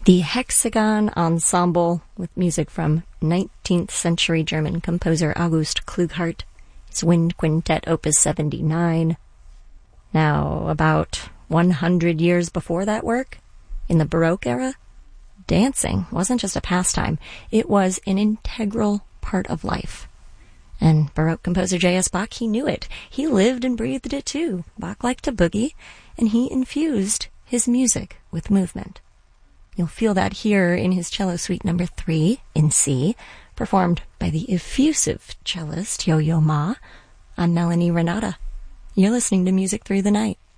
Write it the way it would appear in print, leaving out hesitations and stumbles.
The Hexagon Ensemble, with music from 19th century German composer August Klughardt. It's Wind Quintet Opus 79. Now, about 100 years before that work, in the Baroque era, dancing wasn't just a pastime. It was an integral part of life. And Baroque composer J.S. Bach, he knew it. He lived and breathed it too. Bach liked to boogie, and he infused his music with movement. You'll feel that here in his cello suite number 3 in C, performed by the effusive cellist Yo-Yo Ma on Melanie Renata. You're listening to Music Through the Night.